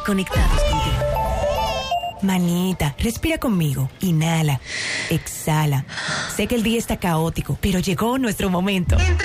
conectados contigo. Manita, respira conmigo. Inhala. Exhala. Sé que el día está caótico, pero llegó nuestro momento.